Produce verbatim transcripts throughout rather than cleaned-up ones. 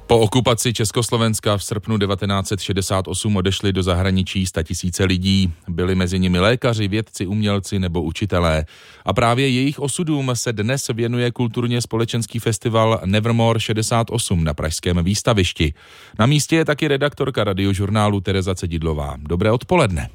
Po okupaci Československa v srpnu devatenáct set šedesát osm odešli do zahraničí statisíce lidí. Byli mezi nimi lékaři, vědci, umělci nebo učitelé. A právě jejich osudům se dnes věnuje kulturně společenský festival Nevermore šedesát osm na pražském výstavišti. Na místě je taky redaktorka Radiožurnálu Tereza Cedidlová. Dobré odpoledne.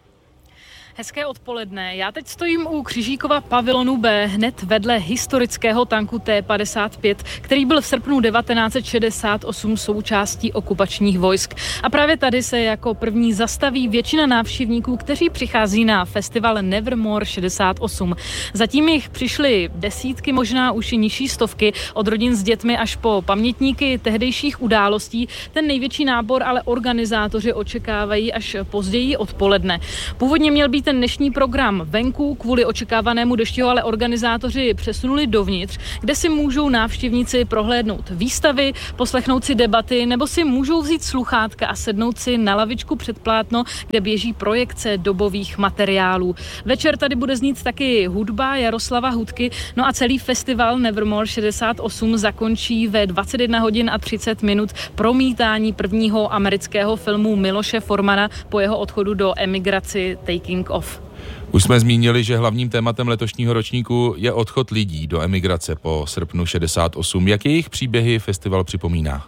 Hezké odpoledne. Já teď stojím u Křižíkova pavilonu B, hned vedle historického tanku T padesát pět, který byl v srpnu devatenáct set šedesát osm součástí okupačních vojsk. A právě tady se jako první zastaví většina návštěvníků, kteří přichází na festival Nevermore šedesát osm. Zatím jich přišly desítky, možná už i nižší stovky, od rodin s dětmi až po pamětníky tehdejších událostí. Ten největší nábor ale organizátoři očekávají až později odpoledne. Původně měl být ten dnešní program venku, kvůli očekávanému dešti ho ale organizátoři přesunuli dovnitř, kde si můžou návštěvníci prohlédnout výstavy, poslechnout si debaty nebo si můžou vzít sluchátka a sednout si na lavičku před plátno, kde běží projekce dobových materiálů. Večer tady bude znít taky hudba Jaroslava Hudky, no a celý festival Nevermore šedesát osm zakončí ve dvacet jedna hodin a třicet minut promítání prvního amerického filmu Miloše Formana po jeho odchodu do emigraci Taking Off. Už jsme zmínili, že hlavním tématem letošního ročníku je odchod lidí do emigrace po srpnu šedesát osm. Jak jejich příběhy festival připomíná?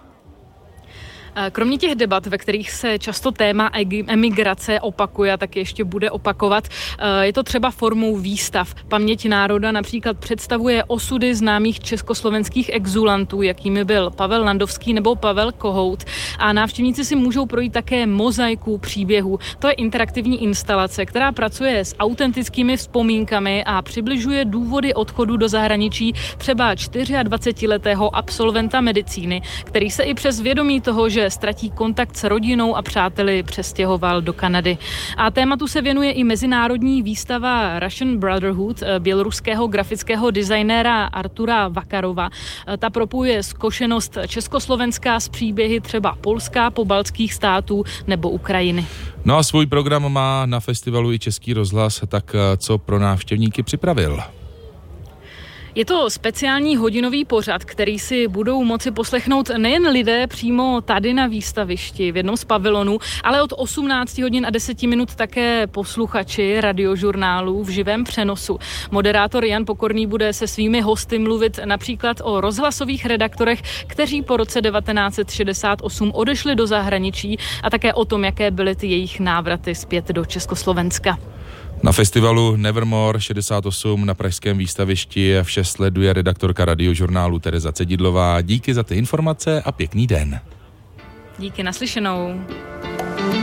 Kromě těch debat, ve kterých se často téma emigrace opakuje a tak ještě bude opakovat, je to třeba formou výstav. Paměť národa například představuje osudy známých československých exulantů, jakými byl Pavel Landovský nebo Pavel Kohout. A návštěvníci si můžou projít také mozaiku příběhů. To je interaktivní instalace, která pracuje s autentickými vzpomínkami a přibližuje důvody odchodu do zahraničí třeba dvacetičtyřletého absolventa medicíny, který se i přes vědomí toho, že ztratí kontakt s rodinou a přáteli, přestěhoval do Kanady. A tématu se věnuje i mezinárodní výstava Russian Brotherhood běloruského grafického designéra Artura Vakarova. Ta propojuje zkušenost Československá s příběhy třeba Polska, pobaltských států nebo Ukrajiny. No a svůj program má na festivalu i Český rozhlas, tak co pro návštěvníky připravil? Je to speciální hodinový pořad, který si budou moci poslechnout nejen lidé přímo tady na výstavišti v jednom z pavilonů, ale od osmnáct hodin a deset minut také posluchači Radiožurnálu v živém přenosu. Moderátor Jan Pokorný bude se svými hosty mluvit například o rozhlasových redaktorech, kteří po roce devatenáct set šedesát osm odešli do zahraničí a také o tom, jaké byly ty jejich návraty zpět do Československa. Na festivalu Nevermore šedesát osm na pražském výstavišti vše sleduje redaktorka Radiožurnálu Tereza Cedidlová. Díky za ty informace a pěkný den. Díky, naslyšenou.